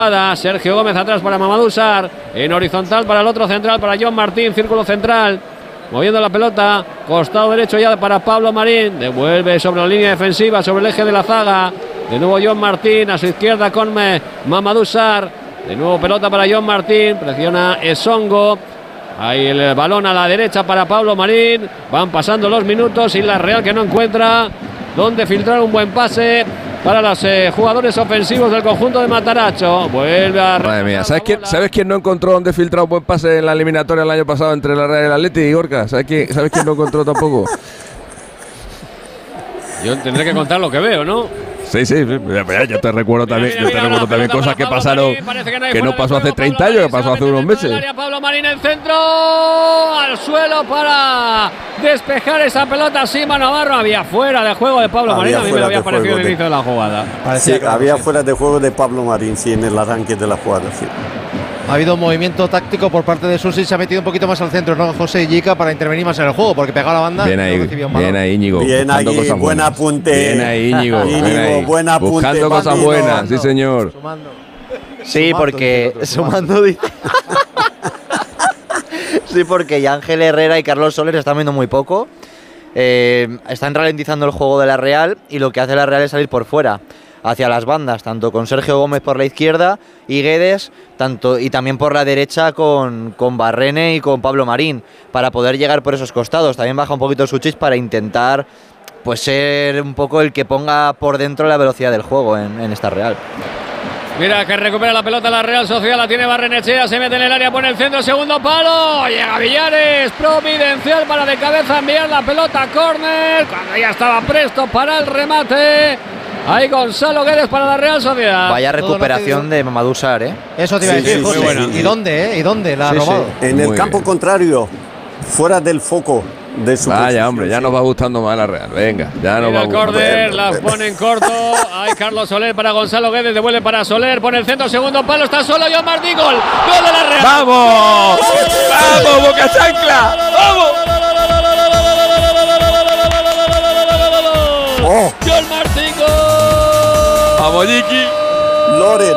Sergio Gómez atrás para Mamadou Sarr, en horizontal para el otro central, para John Martín, círculo central, moviendo la pelota, costado derecho ya para Pablo Marín, devuelve sobre la línea defensiva, sobre el eje de la zaga, de nuevo John Martín, a su izquierda con Mamadou Sarr, de nuevo pelota para John Martín, presiona Esongo, ahí el balón a la derecha para Pablo Marín, van pasando los minutos y la Real que no encuentra donde filtrar un buen pase para los jugadores ofensivos del conjunto de Matarazzo. Vuelve a... Madre mía, ¿sabes quién no encontró dónde filtrar un buen pase en la eliminatoria el año pasado entre la Real y el Atleti, Gorka? ¿Sabes quién no encontró tampoco? Yo tendré que contar lo que veo, ¿no? Sí, yo te recuerdo también, también cosas que pasaron, que no pasó hace 30 años, que pasó hace unos meses. Pablo Marín en centro, al suelo para despejar esa pelota. Sima Navarro, había fuera de juego de Pablo Marín, a mí me había parecido el inicio de la jugada. Sí, había fuera de juego de Pablo Marín, sí, en el arranque de la jugada, sí. Ha habido un movimiento táctico por parte de Susi, se ha metido un poquito más al centro, ¿no? José Yica, para intervenir más en el juego, porque pegaba la banda. Bien ahí, Íñigo. Bien ahí, buen apunte. Bien ahí, Íñigo. Buen apunte. Buscando cosas buenas, sí señor. Sí, porque sumando dice. Sí, porque Ángel Herrera y Carlos Soler están viendo muy poco. Están ralentizando el juego de la Real y lo que hace la Real es salir por fuera, hacia las bandas, tanto con Sergio Gómez por la izquierda y Guedes, y también por la derecha con Barrene y con Pablo Marín, para poder llegar por esos costados. También baja un poquito Suchis para intentar pues ser un poco el que ponga por dentro la velocidad del juego en esta Real. Mira que recupera la pelota la Real Sociedad, la tiene Barrenechea, se mete en el área, pone el centro, segundo palo, llega Villares, providencial para de cabeza enviar la pelota a córner, cuando ya estaba presto para el remate. Ahí Gonzalo Guedes para la Real Sociedad. Vaya recuperación de Mamadou Sarr, ¿eh? Eso te iba a decir, José. ¿Y dónde, ¿Y dónde la ha robado? En el campo contrario, fuera del foco de su Vaya, hombre, ya nos va gustando más la Real. Venga, ya nos va gustando. Córner, la pone en corto. Ahí Carlos Soler para Gonzalo Guedes, devuelve para Soler, pone el centro, segundo palo, está solo John Martín, gol de la Real. ¡Vamos! ¡Vamos, Boca Chancla! ¡Vamos! ¡Oh! John Martín, gol. ¡Vamos, Yiki! Loren.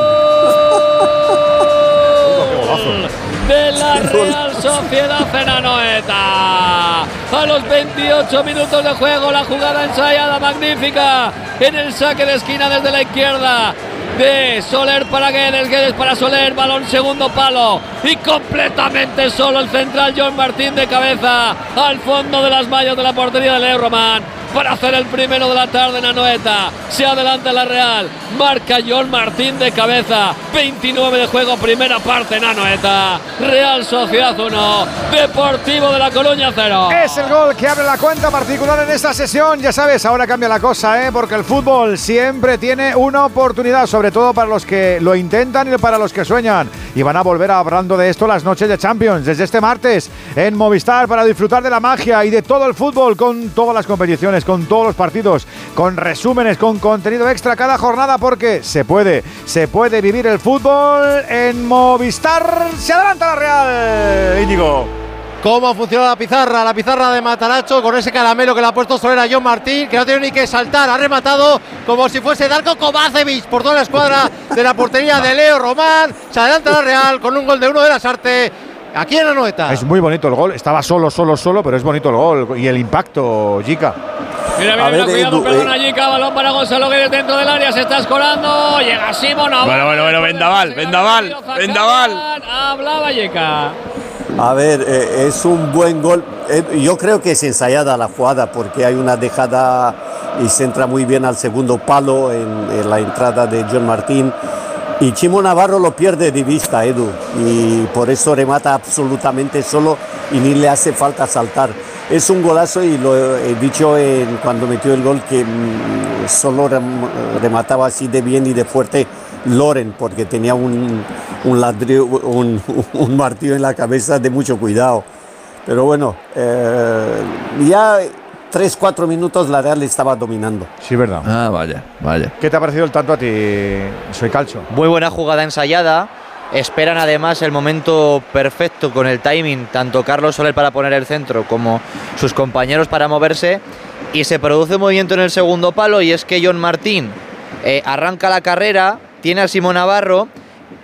De la Real Sociedad en Anoeta. A los 28 minutos de juego, la jugada ensayada magnífica en el saque de esquina desde la izquierda de Soler para Guedes, Guedes para Soler, balón segundo palo y completamente solo el central John Martín de cabeza al fondo de las mallas de la portería de Leo Román para hacer el primero de la tarde en Anoeta. Se adelanta la Real, marca John Martín de cabeza, 29 de juego, primera parte en Anoeta. Real Sociedad 1, Deportivo de La Coruña 0. Es el gol que abre la cuenta particular en esta sesión. Ya sabes, ahora cambia la cosa, porque el fútbol siempre tiene una oportunidad, sobre todo para los que lo intentan y para los que sueñan. Y van a volver hablando de esto las noches de Champions, desde este martes en Movistar, para disfrutar de la magia y de todo el fútbol, con todas las competiciones, con todos los partidos, con resúmenes, con contenido extra cada jornada, porque se puede vivir el fútbol en Movistar. Se adelanta la Real, Íñigo. ¿Cómo ha funcionado la pizarra de Matarazzo con ese caramelo que le ha puesto Soler a John Martín, que no tiene ni que saltar, ha rematado como si fuese Darko Kovacevic por toda la escuadra de la portería de Leo Román. Se adelanta la Real con un gol de Uno de Lasarte aquí en Anoeta. Es muy bonito el gol, estaba solo, pero es bonito el gol y el impacto, Yica. Mira, cuidado, perdona Yica, balón para Gonzalo Guedes dentro del área, se está escorando, llega Simón. Bueno, vendaval. Hablaba Yica. A ver, es un buen gol. Yo creo que es ensayada la jugada porque hay una dejada y se entra muy bien al segundo palo en la entrada de John Martín. Y Chimo Navarro lo pierde de vista, Edu, y por eso remata absolutamente solo y ni le hace falta saltar. Es un golazo y lo he dicho cuando metió el gol que solo remataba así de bien y de fuerte Loren, porque tenía un ladrillo, un martillo en la cabeza de mucho cuidado. Pero bueno, ya 3-4 minutos la Real estaba dominando. Sí, verdad. Ah, vaya. ¿Qué te ha parecido el tanto a ti, Soy Calcio? Muy buena jugada ensayada. Esperan además el momento perfecto con el timing, tanto Carlos Soler para poner el centro como sus compañeros para moverse. Y se produce un movimiento en el segundo palo, y es que John Martín arranca la carrera, tiene a Simón Navarro